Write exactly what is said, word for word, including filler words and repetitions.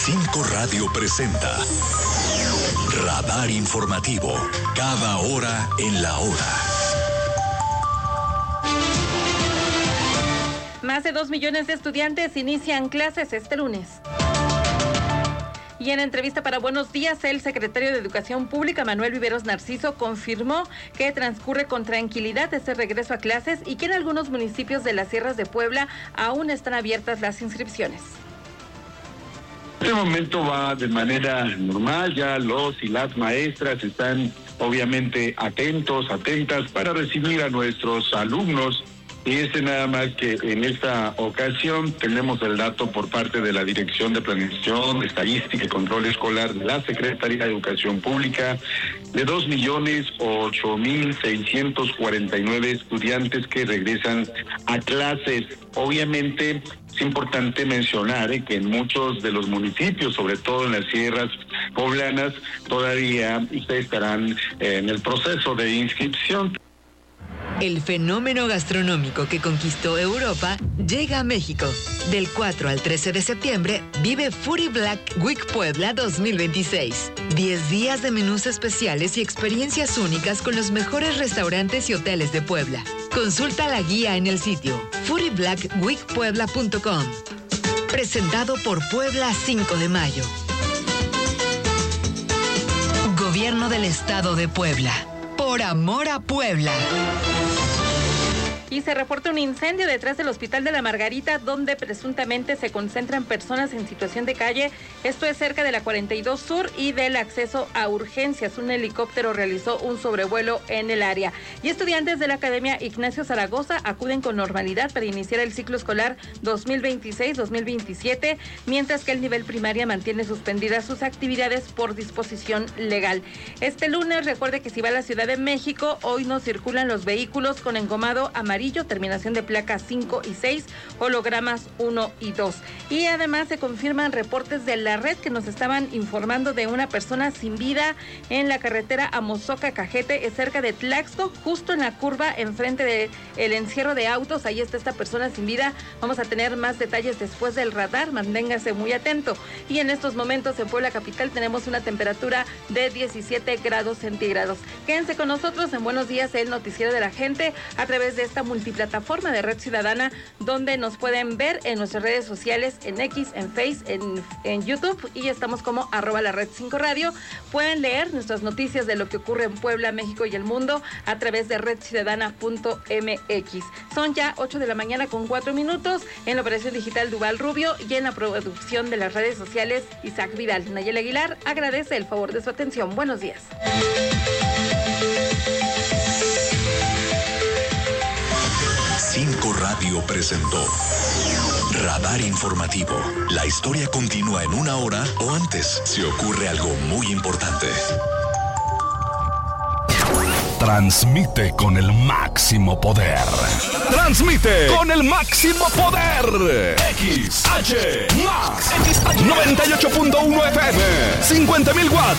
Cinco Radio presenta Radar Informativo, cada hora en la hora. Más de dos millones de estudiantes inician clases este lunes. Y en entrevista para Buenos Días, el secretario de Educación Pública, Manuel Viveros Narciso, confirmó que transcurre con tranquilidad este regreso a clases y que en algunos municipios de las Sierras de Puebla aún están abiertas las inscripciones. En este momento va de manera normal, ya los y las maestras están obviamente atentos, atentas para recibir a nuestros alumnos. Y este nada más que en esta ocasión tenemos el dato por parte de la Dirección de Planificación, Estadística y Control Escolar de la Secretaría de Educación Pública de dos millones ocho mil seiscientos cuarenta y nueve estudiantes que regresan a clases. Obviamente es importante mencionar eh, que en muchos de los municipios, sobre todo en las sierras poblanas, todavía estarán eh, en el proceso de inscripción. El fenómeno gastronómico que conquistó Europa llega a México. Del cuatro al trece de septiembre, vive Foodie Black Week Puebla dos mil veintiséis. diez días de menús especiales y experiencias únicas con los mejores restaurantes y hoteles de Puebla. Consulta la guía en el sitio foodie black week puebla punto com. Presentado por Puebla cinco de mayo. Gobierno del Estado de Puebla. Por amor a Puebla. Y se reporta un incendio detrás del Hospital de la Margarita, donde presuntamente se concentran personas en situación de calle. Esto es cerca de la cuarenta y dos Sur y del acceso a urgencias. Un helicóptero realizó un sobrevuelo en el área. Y estudiantes de la Academia Ignacio Zaragoza acuden con normalidad para iniciar el ciclo escolar dos mil veintiséis dos mil veintisiete, mientras que el nivel primaria mantiene suspendidas sus actividades por disposición legal. Este lunes, recuerde que si va a la Ciudad de México, hoy no circulan los vehículos con engomado amarillo, terminación de placas cinco y seis, hologramas uno y dos. Y además se confirman reportes de la red que nos estaban informando de una persona sin vida en la carretera Amozoca-Cajete, es cerca de Tlaxco, justo en la curva enfrente del encierro de autos. Ahí está esta persona sin vida. Vamos a tener más detalles después del radar, manténgase muy atento. Y en estos momentos en Puebla Capital tenemos una temperatura de diecisiete grados centígrados. Quédense con nosotros en Buenos Días, el noticiero de la gente, a través de esta multiplataforma de Red Ciudadana, donde nos pueden ver en nuestras redes sociales, en X, en Face, en, en YouTube, y estamos como arroba la Red cinco Radio. Pueden leer nuestras noticias de lo que ocurre en Puebla, México y el mundo a través de red ciudadana punto m x. Son ya ocho de la mañana con cuatro minutos, en la operación digital Duval Rubio y en la producción de las redes sociales Isaac Vidal. Nayel Aguilar agradece el favor de su atención. Buenos días. Cinco Radio presentó Radar Informativo. La historia continúa en una hora o antes si ocurre algo muy importante. Transmite con el máximo poder. Transmite con el máximo poder. X H Max noventa y ocho punto uno F M, cincuenta mil watts